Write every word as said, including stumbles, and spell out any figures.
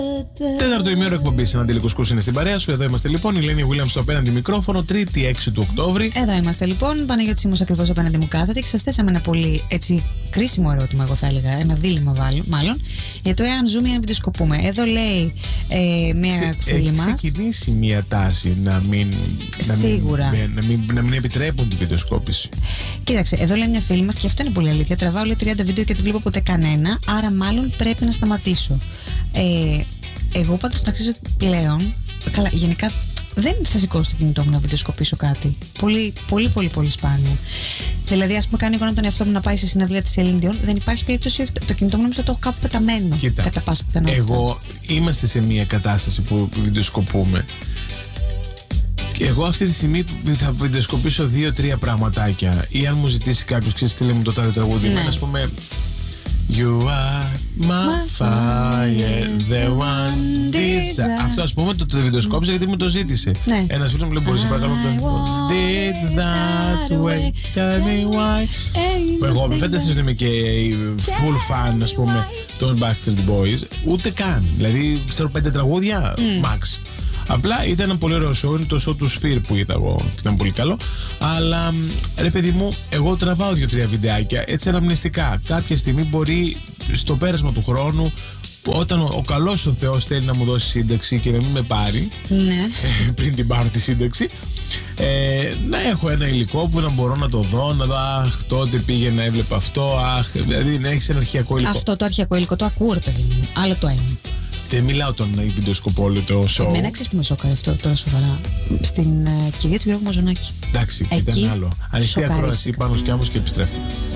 Τέταρτο ημέρο εκπομπή Αναντήλικο Κούς είναι στην παρέα σου. Εδώ είμαστε λοιπόν. Η Λένη Γουίλιαμ στο απέναντι μικρόφωνο. Τρίτη έξι του Οκτώβρη. Εδώ είμαστε λοιπόν. Παναγιώτη Σίμος ακριβώς απέναντι μου κάθεται. Και σας θέσαμε ένα πολύ έτσι κρίσιμο ερώτημα, εγώ θα έλεγα. Ένα δίλημμα μάλλον. Για το εάν ζούμε ή αν βιντεοσκοπούμε. Εδώ λέει ε, μια φίλη μας. Έχει ξεκινήσει μια τάση να μην. Σίγουρα. Να μην, να, μην, να μην επιτρέπουν τη βιντεοσκόπηση. Κοίταξε, εδώ λέει μια φίλη μας και αυτό είναι πολύ αλήθεια. Τραβάω λέει τριάντα βίντεο και δεν βλέπω ποτέ κανένα. Άρα μάλλον πρέπει να σταματήσω. Ε, Εγώ πάντως να ξέρω ότι πλέον, καλά, γενικά δεν θα σηκώσω το κινητό μου να βιντεοσκοπήσω κάτι. Πολύ, πολύ, πολύ, πολύ σπάνιο. Δηλαδή, ας πούμε, κάνω εικόνα τον εαυτό μου να πάει σε συναυλία της Celine Dion. Δεν υπάρχει περίπτωση, το κινητό μου νομίζω το έχω κάπου πεταμένο. Κοίτα, κατά πάσα πιθανότητα. Εγώ είμαστε σε μια κατάσταση που βιντεοσκοπούμε. Εγώ αυτή τη στιγμή θα βιντεοσκοπήσω δύο-τρία πραγματάκια. Ή αν μου ζητήσει κάποιος, ξέρεις, στείλε μου το τάδε τραγούδι. Ναι. Ας πούμε. You are my fire, the one desire. Αυτό ας πούμε το, το βιντεοσκόπησα γιατί μου το ζήτησε. Ναι. Ένας φίλος μου λέει μπορείς να παρακαλώ το Did that way, tell me why. Που εγώ με φέντασες ότι είμαι και full fan ας πούμε των Backstreet Boys. Ούτε καν, δηλαδή ξέρω πέντε τραγούδια max. Απλά ήταν ένα πολύ ωραίο show, είναι το show του Sphere που είδα εγώ, ήταν πολύ καλό. Αλλά ρε παιδί μου, εγώ τραβάω δύο-τρία βιντεάκια έτσι αναμνηστικά. Κάποια στιγμή μπορεί στο πέρασμα του χρόνου, όταν ο, ο καλός ο Θεός θέλει να μου δώσει σύνταξη και να μην με πάρει, ναι. πριν την πάρω τη σύνταξη, ε, να έχω ένα υλικό που να μπορώ να το δω, να δω, αχ, τότε πήγαινα, έβλεπα αυτό, αχ, δηλαδή να έχεις ένα αρχαιακό υλικό. Αυτό το αρχαιακό υλικό το ακούω, ρε παιδί μου, άλλο το ένα. Δεν μιλάω τον βιντεοσκοπό όλο το show. Εμένα ξέρεις που με σοκάρει αυτό τώρα σοβαρά. Στην uh, κηδεία του Γιώργου Μαζονάκη. Εντάξει, εκεί ήταν άλλο. Ανοιχτή ακρόαση πάνω σκιάμος και επιστρέφουμε.